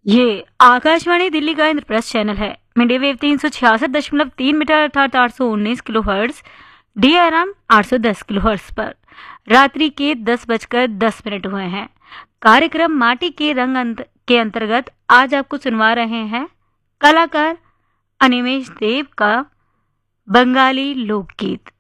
ये आकाशवाणी दिल्ली का इंद्रप्रस्थ चैनल है। मीडिया वेव 366.3 मीटर अर्थात 819 किलोहर्ट्ज, DRM 810 किलोहर्ट्ज पर रात्रि के 10:10 हुए हैं। कार्यक्रम माटी के रंग के अंतर्गत आज आपको सुनवा रहे हैं कलाकार अनिमेष देव का बंगाली लोकगीत।